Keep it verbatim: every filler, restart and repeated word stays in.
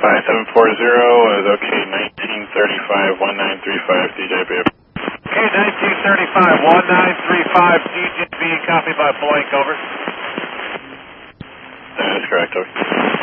five seven four zero is okay, nineteen thirty-five, one nine three five, D J B. Okay, nineteen thirty-five, one nine three five, D J B, copy by Blake, over. That is correct, over.